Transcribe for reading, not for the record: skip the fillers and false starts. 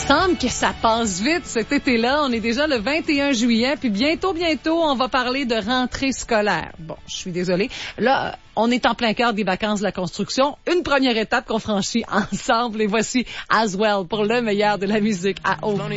semble que ça passe vite cet été-là. On est déjà le 21 juillet, puis bientôt, on va parler de rentrée scolaire. Bon, je suis désolée. Là, on est en plein cœur des vacances de la construction. Une première étape qu'on franchit ensemble. Et voici As Well pour le meilleur de la musique à Haut.